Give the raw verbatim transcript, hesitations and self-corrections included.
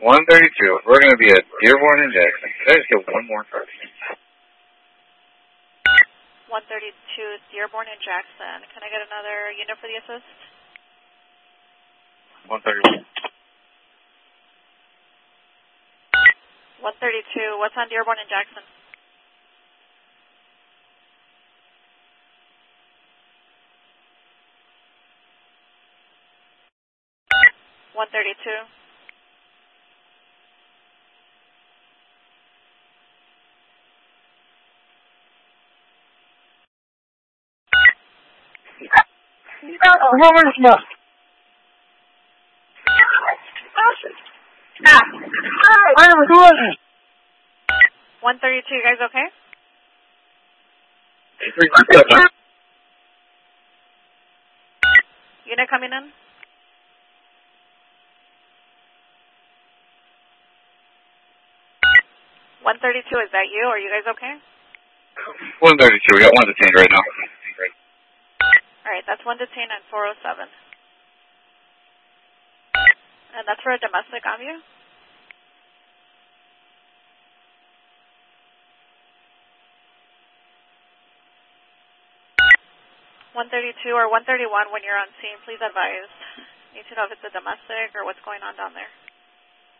one thirty-two. We're going to be at Dearborn and Jackson. Could I just get one more car? one thirty-two, Dearborn and Jackson. Can I get another unit for the assist? one thirty-one. one thirty-two, what's on Dearborn and Jackson? one thirty-two. one thirty-two, you guys okay? Unit coming in? one thirty-two, is that you? Are you guys okay? one thirty-two, we got one detained right now. Alright, that's one detained at four oh seven. And that's for a domestic on you? one thirty-two or one thirty-one, when you're on scene, please advise. Need to know if it's a domestic or what's going on down there.